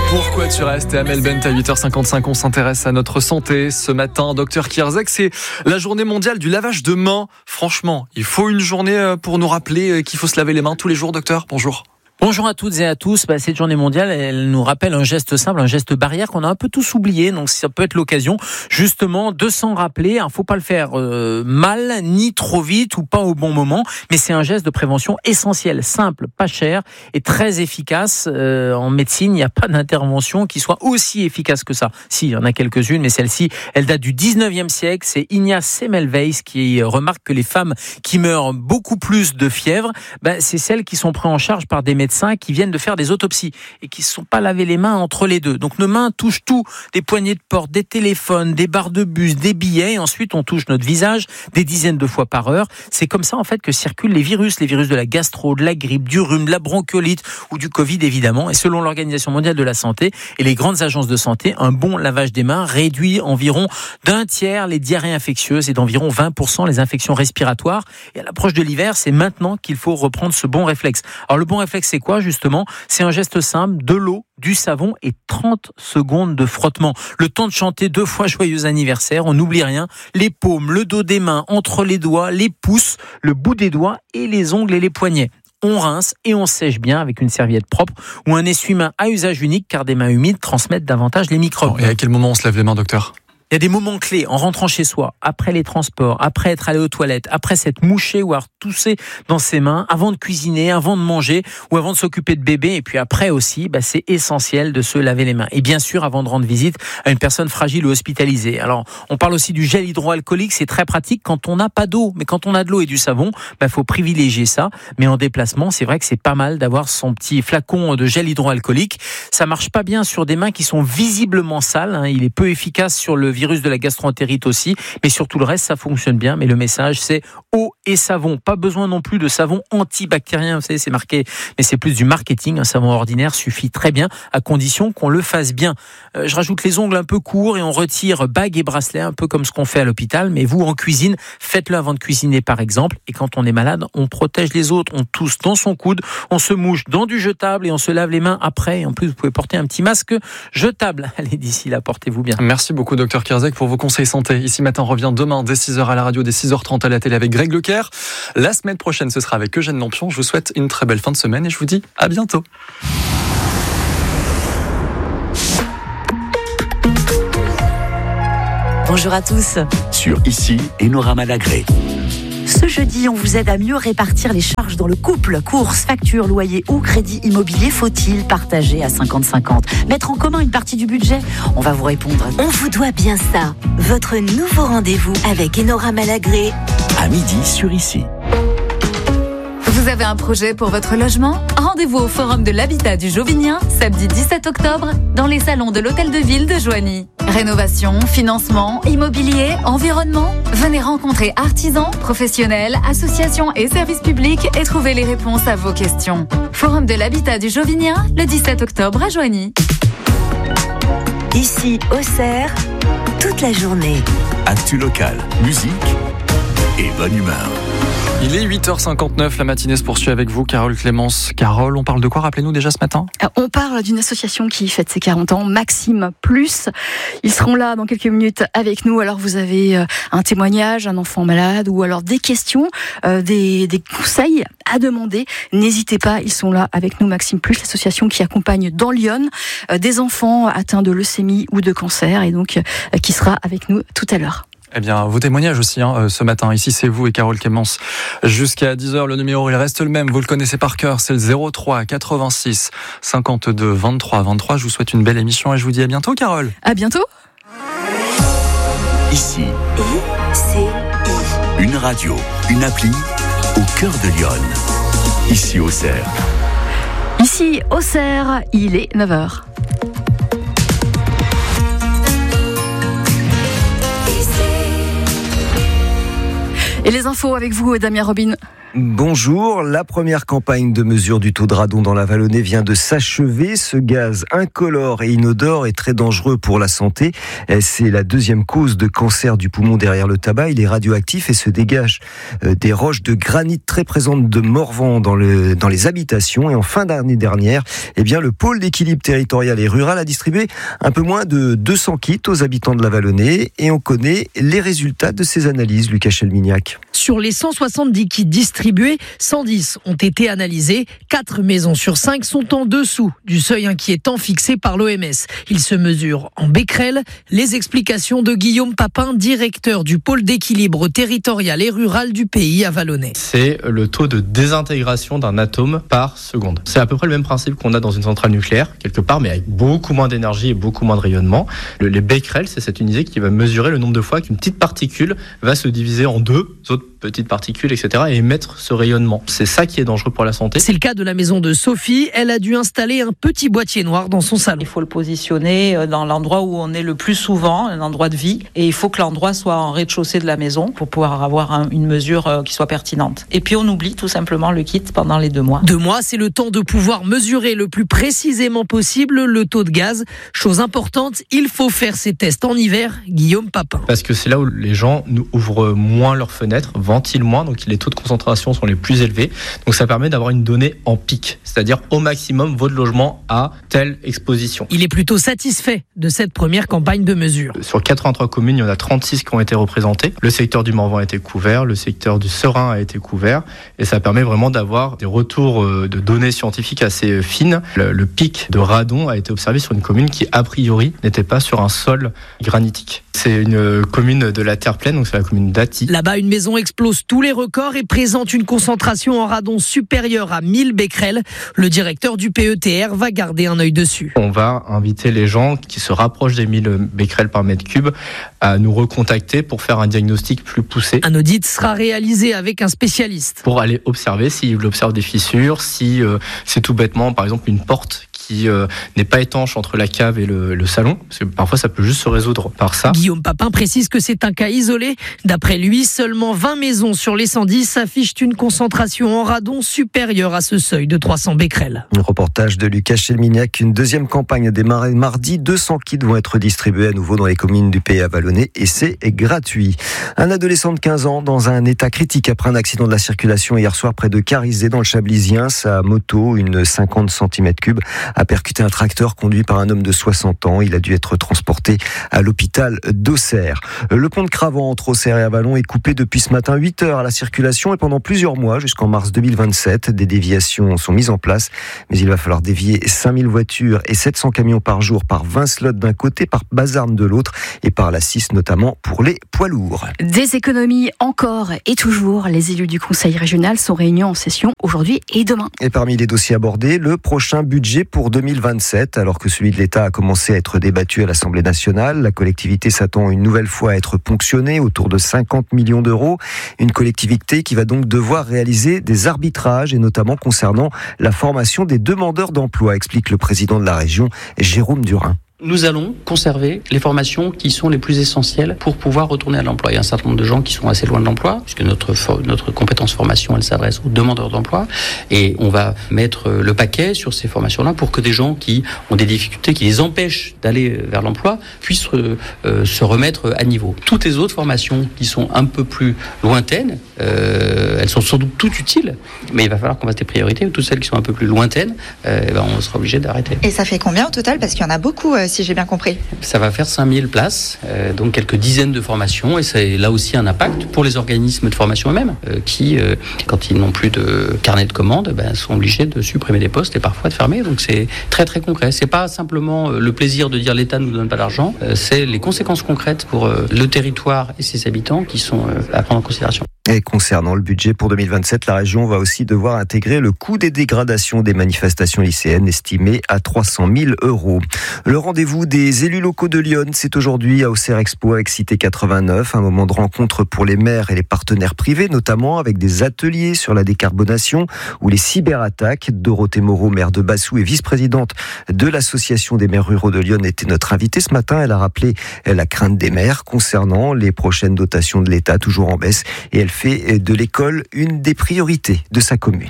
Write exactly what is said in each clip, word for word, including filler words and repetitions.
Pourquoi tu restes? Et Amel Bent à huit heures cinquante-cinq, on s'intéresse à notre santé. Ce matin, docteur Kierzek, c'est la journée mondiale du lavage de mains. Franchement, il faut une journée pour nous rappeler qu'il faut se laver les mains tous les jours, docteur. Bonjour. Bonjour à toutes et à tous. Bah, cette journée mondiale, elle nous rappelle un geste simple, un geste barrière qu'on a un peu tous oublié. Donc ça peut être l'occasion justement de s'en rappeler. Il ne faut pas le faire euh, mal, ni trop vite ou pas au bon moment. Mais c'est un geste de prévention essentiel, simple, pas cher et très efficace. Euh, en médecine, il n'y a pas d'intervention qui soit aussi efficace que ça. Si, il y en a quelques-unes, mais celle-ci, elle date du dix-neuvième siècle. C'est Ignaz Semmelweis qui remarque que les femmes qui meurent beaucoup plus de fièvre, bah, c'est celles qui sont prises en charge par des médecins qui viennent de faire des autopsies et qui ne se sont pas lavé les mains entre les deux. Donc nos mains touchent tout, des poignées de porte, des téléphones, des barres de bus, des billets, et ensuite on touche notre visage des dizaines de fois par heure. C'est comme ça en fait que circulent les virus, les virus de la gastro, de la grippe, du rhume, de la bronchiolite ou du Covid évidemment. Et selon l'Organisation mondiale de la santé et les grandes agences de santé, un bon lavage des mains réduit environ d'un tiers les diarrhées infectieuses et d'environ vingt pour cent les infections respiratoires. Et à l'approche de l'hiver, c'est maintenant qu'il faut reprendre ce bon réflexe. Alors le bon réflexe, c'est quoi justement? C'est un geste simple, de l'eau, du savon et trente secondes de frottement. Le temps de chanter deux fois joyeux anniversaire, on n'oublie rien. Les paumes, le dos des mains, entre les doigts, les pouces, le bout des doigts et les ongles et les poignets. On rince et on sèche bien avec une serviette propre ou un essuie-main à usage unique car des mains humides transmettent davantage les microbes. Et à quel moment on se lave les mains, docteur? Il y a des moments clés en rentrant chez soi, après les transports, après être allé aux toilettes, après s'être mouché ou avoir toussé dans ses mains, avant de cuisiner, avant de manger ou avant de s'occuper de bébé. Et puis après aussi, bah, c'est essentiel de se laver les mains. Et bien sûr, avant de rendre visite à une personne fragile ou hospitalisée. Alors, on parle aussi du gel hydroalcoolique. C'est très pratique quand on n'a pas d'eau. Mais quand on a de l'eau et du savon, bah, faut privilégier ça. Mais en déplacement, c'est vrai que c'est pas mal d'avoir son petit flacon de gel hydroalcoolique. Ça marche pas bien sur des mains qui sont visiblement sales. Hein. Il est peu efficace sur le virus de la gastroentérite aussi, mais sur tout le reste, ça fonctionne bien. Mais le message, c'est eau et savon. Pas besoin non plus de savon antibactérien, vous savez, c'est marqué, mais c'est plus du marketing. Un savon ordinaire suffit très bien, à condition qu'on le fasse bien. Euh, je rajoute les ongles un peu courts et on retire bagues et bracelets, un peu comme ce qu'on fait à l'hôpital. Mais vous, en cuisine, faites-le avant de cuisiner, par exemple. Et quand on est malade, on protège les autres. On tousse dans son coude, on se mouche dans du jetable et on se lave les mains après. Et en plus, vous pouvez porter un petit masque jetable. Allez, d'ici là, portez-vous bien. Merci beaucoup, docteur Kierzek, pour vos conseils santé. Ici Matin revient demain dès six heures à la radio, dès six heures trente à la télé avec Greg Leclerc. La semaine prochaine, ce sera avec Eugène Lampion. Je vous souhaite une très belle fin de semaine et je vous dis à bientôt. Bonjour à tous. Sur Ici, Enora Malagré. Ce jeudi, on vous aide à mieux répartir les charges dans le couple. Courses, factures, loyers ou crédit immobilier, faut-il partager à cinquante cinquante? Mettre en commun une partie du budget? On va vous répondre. On vous doit bien ça. Votre nouveau rendez-vous avec Enora Malagré. À midi sur Ici. Vous avez un projet pour votre logement? Rendez-vous au Forum de l'Habitat du Jovinien, samedi dix-sept octobre, dans les salons de l'Hôtel de Ville de Joigny. Rénovation, financement, immobilier, environnement. Venez rencontrer artisans, professionnels, associations et services publics et trouver les réponses à vos questions. Forum de l'Habitat du Jovinien, le dix-sept octobre à Joigny. Ici, Auxerre, toute la journée. Actu local, musique et bonne humeur. Il est huit heures cinquante-neuf, la matinée se poursuit avec vous, Carole Clémence. Carole, on parle de quoi? Rappelez-nous déjà ce matin. On parle d'une association qui fête ses quarante ans, Maxime Plus. Ils seront là dans quelques minutes avec nous. Alors vous avez un témoignage, un enfant malade ou alors des questions, euh, des, des conseils à demander. N'hésitez pas, ils sont là avec nous, Maxime Plus, l'association qui accompagne dans Lyon euh, des enfants atteints de leucémie ou de cancer et donc euh, qui sera avec nous tout à l'heure. Eh bien, vos témoignages aussi hein, ce matin. Ici, c'est vous et Carole Clémence. Jusqu'à dix heures, le numéro, il reste le même. Vous le connaissez par cœur. C'est le zéro trois quatre-vingt-six cinquante-deux vingt-trois vingt-trois. Je vous souhaite une belle émission et je vous dis à bientôt, Carole. À bientôt. Ici. I C I. Une radio, une appli au cœur de Lyon. Ici, Auxerre. Ici, Auxerre, il est neuf heures. Et les infos avec vous, Damien Robin. Bonjour, la première campagne de mesure du taux de radon dans la Vallonnée vient de s'achever. Ce gaz incolore et inodore est très dangereux pour la santé. C'est la deuxième cause de cancer du poumon derrière le tabac. Il est radioactif et se dégage des roches de granit très présentes de Morvan dans, le, dans les habitations. Et en fin d'année dernière, eh bien, le pôle d'équilibre territorial et rural a distribué un peu moins de deux cents kits aux habitants de la Vallonnée. Et on connaît les résultats de ces analyses, Lucas Chelmignac. Sur les cent soixante-dix kits distribués, cent dix ont été analysés. quatre maisons sur cinq sont en dessous du seuil inquiétant fixé par l'O M S. Ils se mesurent en becquerel. Les explications de Guillaume Papin, directeur du pôle d'équilibre territorial et rural du pays à Vallonnée. C'est le taux de désintégration d'un atome par seconde. C'est à peu près le même principe qu'on a dans une centrale nucléaire, quelque part, mais avec beaucoup moins d'énergie et beaucoup moins de rayonnement. Le, les becquerels, c'est cette unité qui va mesurer le nombre de fois qu'une petite particule va se diviser en deux autres petites particules, et cetera, et émettre ce rayonnement. C'est ça qui est dangereux pour la santé. C'est le cas de la maison de Sophie. Elle a dû installer un petit boîtier noir dans son salon. Il faut le positionner dans l'endroit où on est le plus souvent, un endroit de vie, et il faut que l'endroit soit en rez-de-chaussée de la maison pour pouvoir avoir un, une mesure qui soit pertinente. Et puis on oublie tout simplement le kit pendant les deux mois. Deux mois, c'est le temps de pouvoir mesurer le plus précisément possible le taux de gaz. Chose importante, il faut faire ces tests en hiver. Guillaume Papin. Parce que c'est là où les gens nous ouvrent moins leurs fenêtres, ventilent moins, donc les taux de concentration sont les plus élevés. Donc ça permet d'avoir une donnée en pic, c'est-à-dire au maximum votre logement à telle exposition. Il est plutôt satisfait de cette première campagne de mesure. Sur quatre-vingt-trois communes, il y en a trente-six qui ont été représentées. Le secteur du Morvan a été couvert, le secteur du Serein a été couvert, et ça permet vraiment d'avoir des retours de données scientifiques assez fines. Le, le pic de radon a été observé sur une commune qui, a priori, n'était pas sur un sol granitique. C'est une commune de la terre pleine, donc c'est la commune d'Atti. Là-bas, une maison explose tous les records et présente une concentration en radon supérieure à mille becquerels. Le directeur du P E T R va garder un œil dessus. On va inviter les gens qui se rapprochent des mille becquerels par mètre cube à nous recontacter pour faire un diagnostic plus poussé. Un audit sera réalisé avec un spécialiste. Pour aller observer s'il observe des fissures, si euh, c'est tout bêtement, par exemple, une porte qui euh, n'est pas étanche entre la cave et le, le salon, parce que parfois ça peut juste se résoudre par ça. Guillaume Papin précise que c'est un cas isolé. D'après lui, seulement vingt maisons sur les cent dix affichent une concentration en radon supérieure à ce seuil de trois cents becquerels. Un reportage de Lucas Chelmignac. Une deuxième campagne a démarré mardi. deux cents kits vont être distribués à nouveau dans les communes du pays à Vallonnée et c'est gratuit. Un adolescent de quinze ans dans un état critique après un accident de la circulation hier soir près de Carizet dans le Chablisien. Sa moto, une cinquante centimètres cubes, a percuté un tracteur conduit par un homme de soixante ans. Il a dû être transporté à l'hôpital d'Auxerre. Le pont de Cravant entre Auxerre et Avallon est coupé depuis ce matin huit heures à la circulation et pendant plusieurs mois jusqu'en mars deux mille vingt-sept. Des déviations sont mises en place, mais il va falloir dévier cinq mille voitures et sept cents camions par jour par vingt slots d'un côté, par Bazarne de l'autre et par la six notamment pour les poids lourds. Des économies encore et toujours. Les élus du Conseil régional sont réunis en session aujourd'hui et demain. Et parmi les dossiers abordés, le prochain budget pour deux mille vingt-sept, alors que celui de l'État a commencé à être débattu à l'Assemblée nationale. La collectivité s'attend une nouvelle fois à être ponctionnée, autour de cinquante millions d'euros. Une collectivité qui va donc devoir réaliser des arbitrages, et notamment concernant la formation des demandeurs d'emploi, explique le président de la région, Jérôme Durin. Nous allons conserver les formations qui sont les plus essentielles pour pouvoir retourner à l'emploi. Il y a un certain nombre de gens qui sont assez loin de l'emploi, puisque notre, notre compétence formation, elle s'adresse aux demandeurs d'emploi. Et on va mettre le paquet sur ces formations-là pour que des gens qui ont des difficultés, qui les empêchent d'aller vers l'emploi, puissent euh, se remettre à niveau. Toutes les autres formations qui sont un peu plus lointaines, euh, elles sont sans doute toutes utiles, mais il va falloir qu'on fasse des priorités. Toutes celles qui sont un peu plus lointaines, euh, ben on sera obligé d'arrêter. Et ça fait combien au total? Parce qu'il y en a beaucoup, euh, si j'ai bien compris. Ça va faire cinq mille places, euh, donc quelques dizaines de formations, et c'est là aussi un impact pour les organismes de formation eux-mêmes, euh, qui, euh, quand ils n'ont plus de carnet de commandes, ben, sont obligés de supprimer des postes et parfois de fermer. Donc c'est très très concret. C'est pas simplement le plaisir de dire l'État ne nous donne pas d'argent, euh, c'est les conséquences concrètes pour euh, le territoire et ses habitants qui sont euh, à prendre en considération. Et concernant le budget pour deux mille vingt-sept, la région va aussi devoir intégrer le coût des dégradations des manifestations lycéennes estimé à trois cent mille euros. Le rendez-vous rendez-vous des élus locaux de Lyon. C'est aujourd'hui à Auxerre Expo avec Cité quatre-vingt-neuf, un moment de rencontre pour les maires et les partenaires privés, notamment avec des ateliers sur la décarbonation ou les cyberattaques. Dorothée Moreau, maire de Bassou et vice-présidente de l'association des maires ruraux de Lyon, était notre invitée ce matin. Elle a rappelé la crainte des maires concernant les prochaines dotations de l'État, toujours en baisse, et elle fait de l'école une des priorités de sa commune.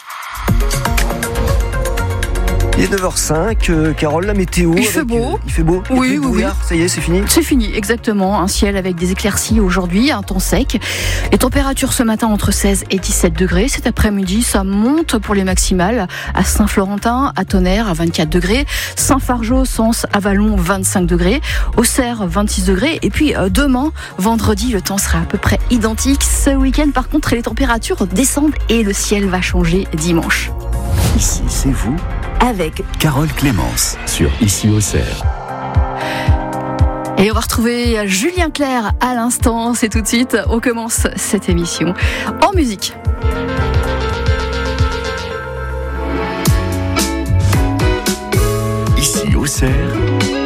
Il est neuf heures cinq, euh, Carole, la météo. Il fait beau. Euh, il fait beau. Oui, oui, oui. Ça y est, c'est fini. C'est fini, exactement. Un ciel avec des éclaircies aujourd'hui, un temps sec. Les températures ce matin entre seize et dix-sept degrés. Cet après-midi, ça monte pour les maximales à Saint-Florentin, à Tonnerre à vingt-quatre degrés, Saint-Fargeau, Sens, Avalon vingt-cinq degrés, Auxerre vingt-six degrés. Et puis euh, demain, vendredi, le temps sera à peu près identique. Ce week-end, par contre, les températures descendent et le ciel va changer dimanche. Ici, c'est vous avec Carole Clémence sur Ici Auxerre. Et on va retrouver Julien Clerc à l'instant. C'est tout de suite. On commence cette émission en musique. Ici Auxerre.